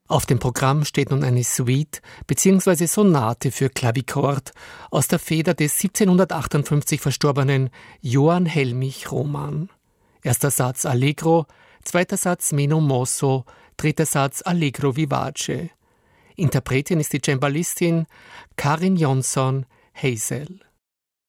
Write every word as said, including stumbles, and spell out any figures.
Auf dem Programm steht nun eine Suite bzw. Sonate für Klavichord aus der Feder des siebzehnhundertachtundfünfzig verstorbenen Johann Helmich Roman. Erster Satz Allegro, zweiter Satz Meno mosso, dritter Satz Allegro vivace. Interpretin ist die Cembalistin Karin Jonsson Heisel.